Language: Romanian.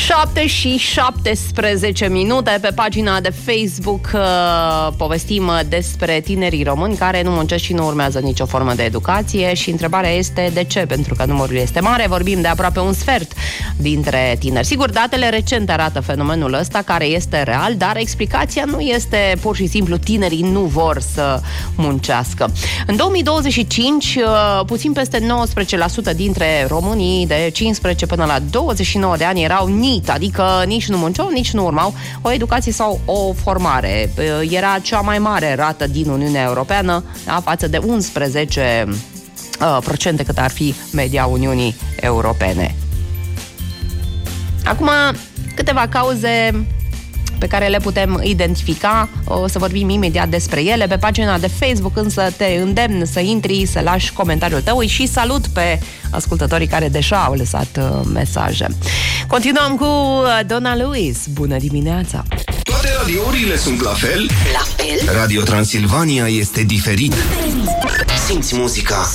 7:17 pe pagina de Facebook povestim despre tinerii români care nu muncesc și nu urmează nicio formă de educație și întrebarea este de ce, pentru că numărul este mare, vorbim de aproape un sfert dintre tineri. Sigur, datele recente arată fenomenul ăsta care este real, dar explicația nu este pur și simplu tinerii nu vor să muncească. În 2025, puțin peste 19% dintre românii de 15 până la 29 de ani erau NEET, adică nici nu munceau, nici nu urmau o educație sau o formare. Era cea mai mare rată din Uniunea Europeană, față de 11% cât ar fi media Uniunii Europene. Acum, câteva cauze pe care le putem identifica, o să vorbim imediat despre ele. Pe pagina de Facebook însă te îndemn să intri, să lași comentariul tău și salut pe ascultătorii care deja au lăsat mesaje. Continuăm cu Donna Lewis. Bună dimineața! Toate radiourile sunt la fel? La fel? Radio Transilvania este diferit. Simți muzica